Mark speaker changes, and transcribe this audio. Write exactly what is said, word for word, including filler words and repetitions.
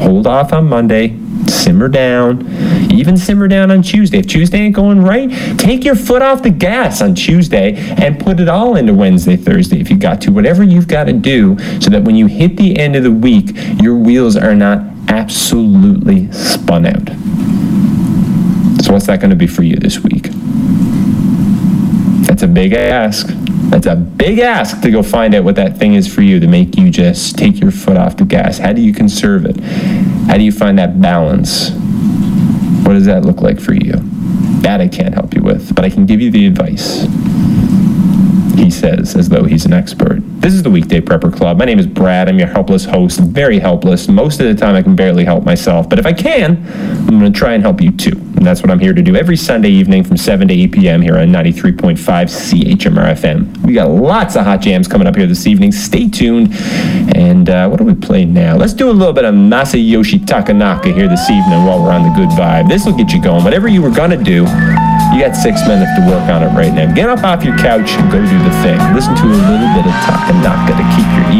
Speaker 1: hold off on Monday, simmer down, even simmer down on Tuesday. If Tuesday ain't going right, take your foot off the gas on Tuesday and put it all into Wednesday, Thursday if you got to. Whatever you've got to do so that when you hit the end of the week, your wheels are not absolutely spun out. So what's that going to be for you this week? That's a big ask. That's a big ask to go find out what that thing is for you to make you just take your foot off the gas. How do you conserve it? How do you find that balance? What does that look like for you? That I can't help you with, but I can give you the advice. He says, as though he's an expert. This is the Weekday Prepper Club. My name is Brad. I'm your helpless host. I'm very helpless. Most of the time I can barely help myself, but if I can, I'm going to try and help you too. And that's what I'm here to do every Sunday evening from seven to eight p.m. here on ninety-three point five C H M R F M. We got lots of hot jams coming up here this evening. Stay tuned. And uh, what do we play now? Let's do a little bit of Masayoshi Takanaka here this evening while we're on the good vibe. This will get you going. Whatever you were going to do, you got six minutes to work on it right now. Get up off your couch and go do the thing. Listen to a little bit of Takanaka to keep your